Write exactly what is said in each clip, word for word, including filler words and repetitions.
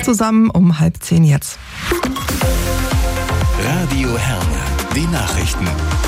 Zusammen um halb zehn jetzt. Radio Herne, die Nachrichten.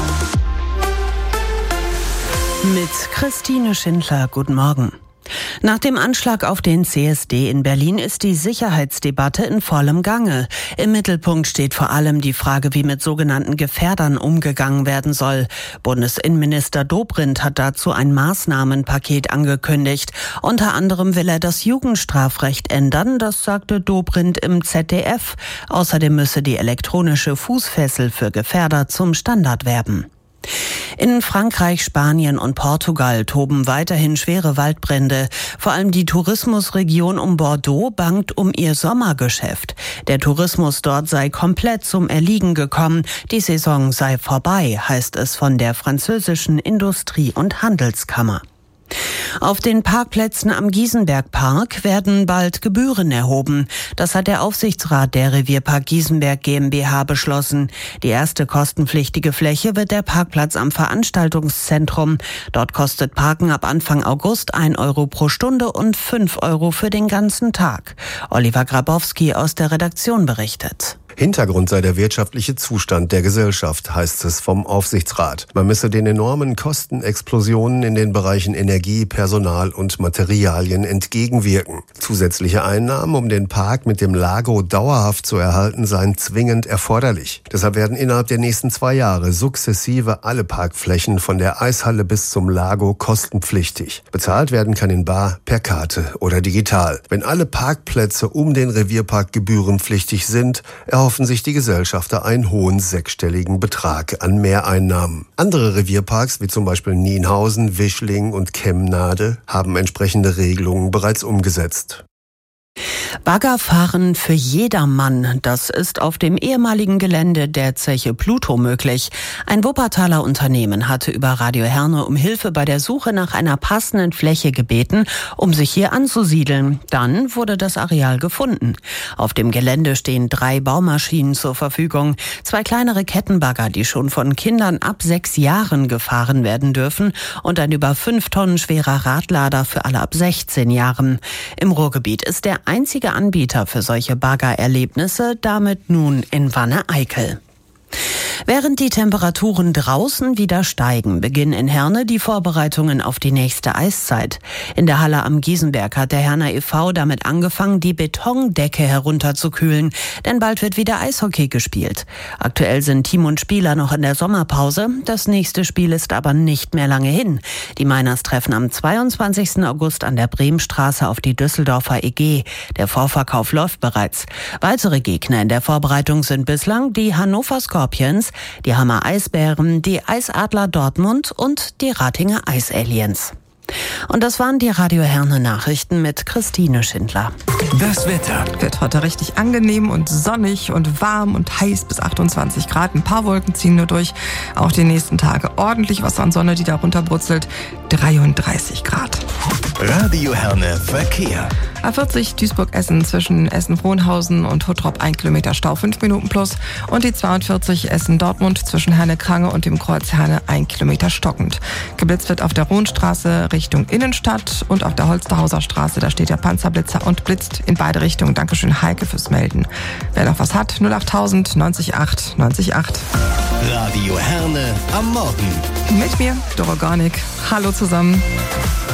Mit Christine Schindler, guten Morgen. Nach dem Anschlag auf den C S D in Berlin ist die Sicherheitsdebatte in vollem Gange. Im Mittelpunkt steht vor allem die Frage, wie mit sogenannten Gefährdern umgegangen werden soll. Bundesinnenminister Dobrindt hat dazu ein Maßnahmenpaket angekündigt. Unter anderem will er das Jugendstrafrecht ändern, das sagte Dobrindt im Z D F. Außerdem müsse die elektronische Fußfessel für Gefährder zum Standard werden. In Frankreich, Spanien und Portugal toben weiterhin schwere Waldbrände. Vor allem die Tourismusregion um Bordeaux bangt um ihr Sommergeschäft. Der Tourismus dort sei komplett zum Erliegen gekommen. Die Saison sei vorbei, heißt es von der französischen Industrie- und Handelskammer. Auf den Parkplätzen am Giesenberg-Park werden bald Gebühren erhoben. Das hat der Aufsichtsrat der Revierpark Giesenberg GmbH beschlossen. Die erste kostenpflichtige Fläche wird der Parkplatz am Veranstaltungszentrum. Dort kostet Parken ab Anfang August ein Euro pro Stunde und fünf Euro für den ganzen Tag. Oliver Grabowski aus der Redaktion berichtet. Hintergrund sei der wirtschaftliche Zustand der Gesellschaft, heißt es vom Aufsichtsrat. Man müsse den enormen Kostenexplosionen in den Bereichen Energie, Personal und Materialien entgegenwirken. Zusätzliche Einnahmen, um den Park mit dem Lago dauerhaft zu erhalten, seien zwingend erforderlich. Deshalb werden innerhalb der nächsten zwei Jahre sukzessive alle Parkflächen von der Eishalle bis zum Lago kostenpflichtig. Bezahlt werden kann in bar, per Karte oder digital. Wenn alle Parkplätze um den Revierpark gebührenpflichtig sind, erhoffen sich die Gesellschafter einen hohen sechsstelligen Betrag an Mehreinnahmen. Andere Revierparks, wie zum Beispiel Nienhausen, Wischling und Kemnade, haben entsprechende Regelungen bereits umgesetzt. Baggerfahren für jedermann, das ist auf dem ehemaligen Gelände der Zeche Pluto möglich. Ein Wuppertaler Unternehmen hatte über Radio Herne um Hilfe bei der Suche nach einer passenden Fläche gebeten, um sich hier anzusiedeln. Dann wurde das Areal gefunden. Auf dem Gelände stehen drei Baumaschinen zur Verfügung, zwei kleinere Kettenbagger, die schon von Kindern ab sechs Jahren gefahren werden dürfen, und ein über fünf Tonnen schwerer Radlader für alle ab sechzehn Jahren. Im Ruhrgebiet ist der einzige Anbieter für solche Baggererlebnisse damit nun in Wanne-Eickel. Während die Temperaturen draußen wieder steigen, beginnen in Herne die Vorbereitungen auf die nächste Eiszeit. In der Halle am Giesenberg hat der Herner e V damit angefangen, die Betondecke herunterzukühlen, denn bald wird wieder Eishockey gespielt. Aktuell sind Team und Spieler noch in der Sommerpause, das nächste Spiel ist aber nicht mehr lange hin. Die Miners treffen am zweiundzwanzigsten August an der Bremenstraße auf die Düsseldorfer E G. Der Vorverkauf läuft bereits. Weitere Gegner in der Vorbereitung sind bislang die Hannover Scorpions, die Hammer Eisbären, die Eisadler Dortmund und die Ratinger Eisaliens. Und das waren die Radio Herne Nachrichten mit Christine Schindler. Das Wetter Wird heute richtig angenehm und sonnig und warm und heiß bis achtundzwanzig Grad. Ein paar Wolken ziehen nur durch. Auch die nächsten Tage ordentlich was an Sonne, die darunter brutzelt. dreiunddreißig Grad. Radio Herne Verkehr. A vierzig Duisburg-Essen zwischen Essen-Frohnhausen und Huttrop ein Kilometer Stau, fünf Minuten plus. Und die zweiundvierzig Essen-Dortmund zwischen Herne-Krange und dem Kreuz Herne ein Kilometer stockend. Geblitzt wird auf der Rohnstraße Richtung Innenstadt und auf der Holsterhauser Straße. Da steht der Panzerblitzer und blitzt in beide Richtungen. Dankeschön, Heike, fürs Melden. Wer noch was hat, null achttausend neunzig acht neunzig acht. Radio Herne am Morgen. Mit mir, Doro Gornik. Hallo zusammen.